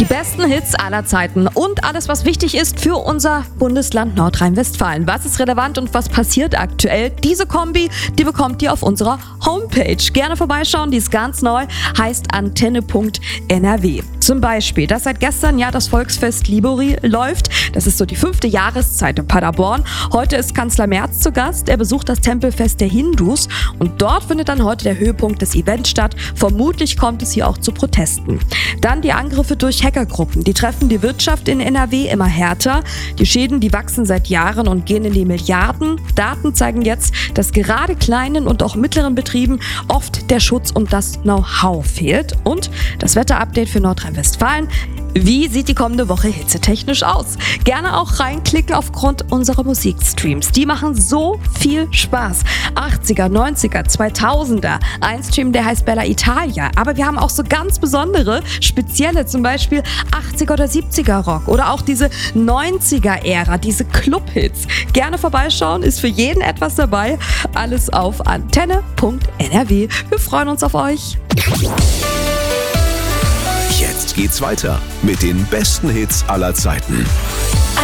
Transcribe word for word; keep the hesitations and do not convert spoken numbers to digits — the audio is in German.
Die besten Hits aller Zeiten und alles, was wichtig ist für unser Bundesland Nordrhein-Westfalen. Was ist relevant und was passiert aktuell? Diese Kombi, die bekommt ihr auf unserer Homepage. Gerne vorbeischauen, die ist ganz neu, heißt antenne punkt n r w. Zum Beispiel, dass seit gestern ja das Volksfest Libori läuft. Das ist so die fünfte Jahreszeit in Paderborn. Heute ist Kanzler Merz zu Gast. Er besucht das Tempelfest der Hindus und dort findet dann heute der Höhepunkt des Events statt. Vermutlich kommt es hier auch zu Protesten. Dann die Angriffe durch Hackergruppen. Die treffen die Wirtschaft in N R W immer härter. Die Schäden, die wachsen seit Jahren und gehen in die Milliarden. Daten zeigen jetzt, dass gerade kleinen und auch mittleren Betrieben oft der Schutz und das Know-how fehlt. Und das Wetterupdate für Nordrhein-Westfalen. Wie sieht die kommende Woche hitzetechnisch aus? Gerne auch reinklicken aufgrund unserer Musikstreams. Die machen so viel Spaß. achtziger, neunziger, zweitausender. Ein Stream, der heißt Bella Italia. Aber wir haben auch so ganz besondere, spezielle, zum Beispiel achtziger oder siebziger Rock. Oder auch diese neunziger-Ära, diese Clubhits. Gerne vorbeischauen, ist für jeden etwas dabei. Alles auf antenne punkt n r w. Wir freuen uns auf euch. Jetzt geht's weiter mit den besten Hits aller Zeiten.